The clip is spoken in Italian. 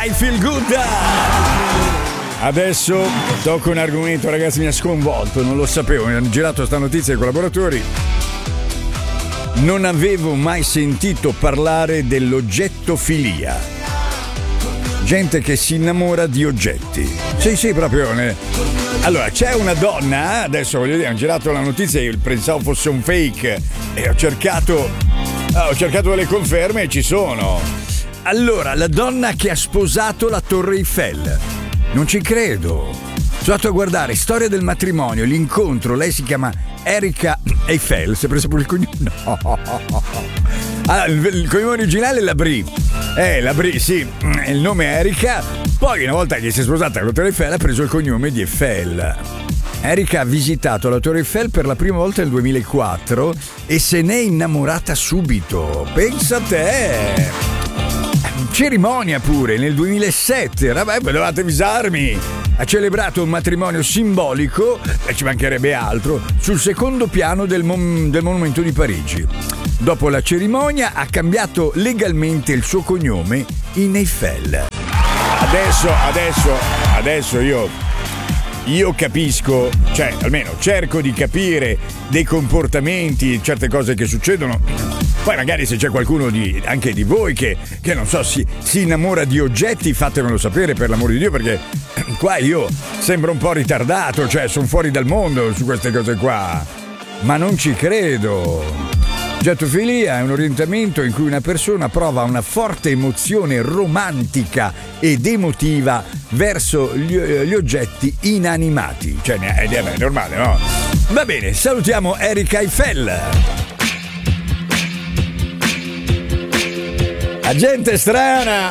I Feel Good. Adesso tocco un argomento, ragazzi, mi ha sconvolto, non lo sapevo, mi hanno girato sta notizia ai collaboratori. Non avevo mai sentito parlare dell'oggettofilia. Gente che si innamora di oggetti. Sì, proprio. Allora, c'è una donna, adesso voglio dire, hanno girato la notizia, io pensavo fosse un fake e ho cercato delle conferme e ci sono. Allora, la donna che ha sposato la Torre Eiffel. Non ci credo. Sono andato a guardare storia del matrimonio, l'incontro, lei si chiama Erika Eiffel, si è presa pure il cognome. No. Allora, il cognome originale è la Brie. La Brie, sì, il nome è Erika. Poi una volta che si è sposata con la Torre Eiffel ha preso il cognome di Eiffel. Erika ha visitato la Torre Eiffel per la prima volta nel 2004 e se n'è innamorata subito. Pensa a te! Cerimonia pure nel 2007, vabbè, dovevate avvisarmi. Ha celebrato un matrimonio simbolico, e ci mancherebbe altro, sul secondo piano del monumento di Parigi. Dopo la cerimonia ha cambiato legalmente il suo cognome in Eiffel. Adesso io capisco, cioè almeno cerco di capire dei comportamenti, certe cose che succedono. Poi magari se c'è qualcuno anche di voi che non so, si innamora di oggetti, fatemelo sapere per l'amor di Dio, perché qua io sembro un po' ritardato, cioè sono fuori dal mondo su queste cose qua. Ma non ci credo. Oggettofilia è un orientamento in cui una persona prova una forte emozione romantica ed emotiva verso gli oggetti inanimati. Cioè, è normale, no? Va bene, salutiamo Erika Eiffel. La gente strana.